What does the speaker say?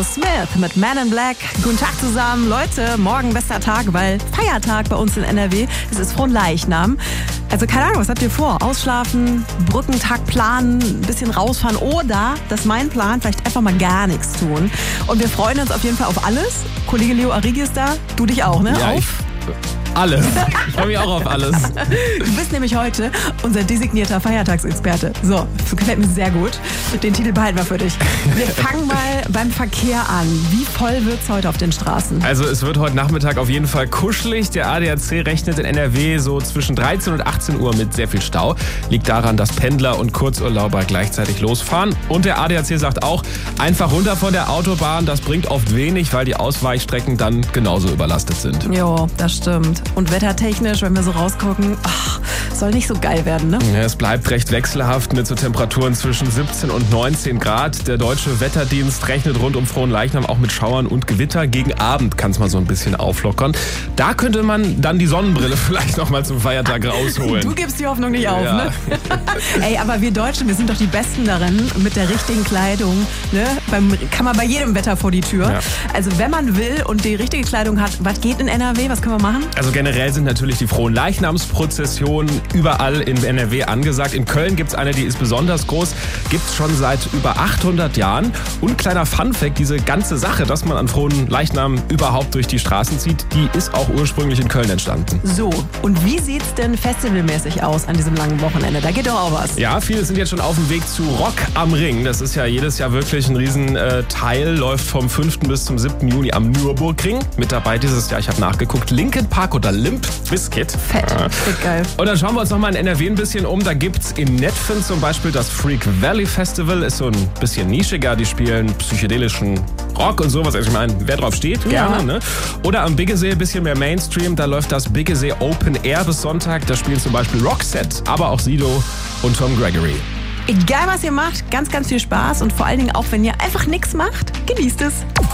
Smith mit Man in Black. Guten Tag zusammen. Leute, morgen bester Tag, weil Feiertag bei uns in NRW. Es ist Fronleichnam. Also keine Ahnung, was habt ihr vor? Ausschlafen, Brückentag planen, ein bisschen rausfahren oder, das ist mein Plan, vielleicht einfach mal gar nichts tun. Und wir freuen uns auf jeden Fall auf alles. Kollege Leo Arrighi ist da, du dich auch, ne? Ja, auf alles. Ich freue mich auch auf alles. Du bist nämlich heute unser designierter Feiertagsexperte. So, das gefällt mir sehr gut. Den Titel behalten wir für dich. Wir fangen mal beim Verkehr an. Wie voll wird's heute auf den Straßen? Also es wird heute Nachmittag auf jeden Fall kuschelig. Der ADAC rechnet in NRW so zwischen 13 und 18 Uhr mit sehr viel Stau. Liegt daran, dass Pendler und Kurzurlauber gleichzeitig losfahren. Und der ADAC sagt auch, einfach runter von der Autobahn. Das bringt oft wenig, weil die Ausweichstrecken dann genauso überlastet sind. Jo, das stimmt. Und wettertechnisch, wenn wir so rausgucken, soll nicht so geil werden, ne? Ja, es bleibt recht wechselhaft mit so Temperaturen zwischen 17 und 19 Grad. Der Deutsche Wetterdienst rechnet rund um Fronleichnam auch mit Schauern und Gewitter. Gegen Abend kann es mal so ein bisschen auflockern. Da könnte man dann die Sonnenbrille vielleicht noch mal zum Feiertag rausholen. Du gibst die Hoffnung nicht auf, ja. Ne? Ey, aber wir Deutschen, wir sind doch die Besten darin, mit der richtigen Kleidung, ne? Kann man bei jedem Wetter vor die Tür. Ja. Also wenn man will und die richtige Kleidung hat, was geht in NRW, was können wir machen? Also generell sind natürlich die Fronleichnamsprozessionen überall in NRW angesagt. In Köln gibt es eine, die ist besonders groß, gibt es schon seit über 800 Jahren. Und kleiner Funfact, diese ganze Sache, dass man an Fronleichnam überhaupt durch die Straßen zieht, die ist auch ursprünglich in Köln entstanden. So, und wie sieht's denn festivalmäßig aus an diesem langen Wochenende? Da geht doch auch was. Ja, viele sind jetzt schon auf dem Weg zu Rock am Ring. Das ist ja jedes Jahr wirklich ein Riesenteil, läuft vom 5. bis zum 7. Juni am Nürburgring. Mit dabei dieses Jahr, ich habe nachgeguckt, Linkin Park oder Limp Bizkit. Fett, wird geil. Und dann schauen wir uns nochmal in NRW ein bisschen um. Da gibt's in Netphen zum Beispiel das Freak Valley Festival. Ist so ein bisschen nischiger. Die spielen psychedelischen Rock und sowas. Also ich meine, wer drauf steht, gerne. Ja. Ne? Oder am Biggesee ein bisschen mehr Mainstream. Da läuft das Biggesee Open Air bis Sonntag. Da spielen zum Beispiel Roxette, aber auch Sido und Tom Gregory. Egal was ihr macht, ganz, ganz viel Spaß und vor allen Dingen auch, wenn ihr einfach nichts macht, genießt es.